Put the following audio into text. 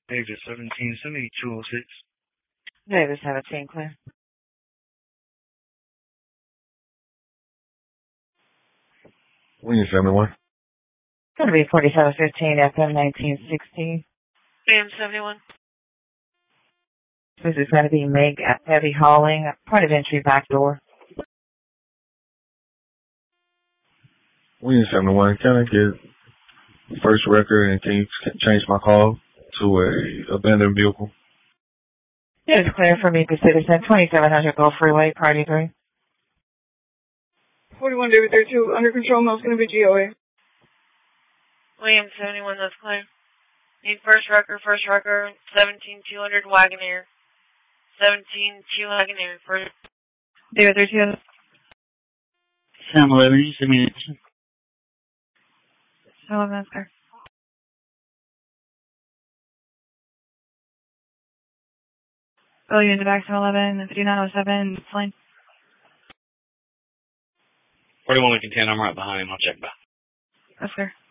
David 177206. David 17, clear. William 71. Going to be 4715 FM 1916. AM 71. This is going to be Meg Heavy Hauling, point of entry back door. William 71. Can I get first record and can you change my call to a abandoned vehicle? It is clear for me, Citizen 2700 Gulf Freeway, Party 3. 41 David 32, under control, Mel's going to be GOA. William 71, that's clear. Need first record, 17200 Wagoneer. 172 Wagoneer, first. David 32. Sam 11, you send me an answer. 11, that's clear. Oh, you're in the back, 11, 5907, plane. 41 Lincoln 10, I'm right behind him. I'll check back. That's clear.